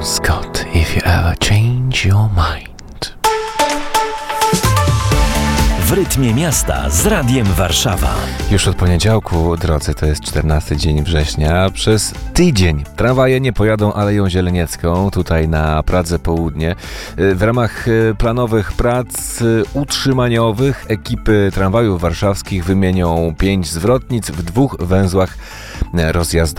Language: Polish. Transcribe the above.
Scott, If You Ever Change Your Mind. W rytmie miasta z Radiem Warszawa. Już od poniedziałku, drodzy, to jest 14 dzień września. Przez tydzień tramwaje nie pojadą Aleją Zieleniecką, tutaj na Pradze Południe. W ramach planowych prac utrzymaniowych ekipy tramwajów warszawskich wymienią 5 zwrotnic w 2 węzłach rozjazdowych.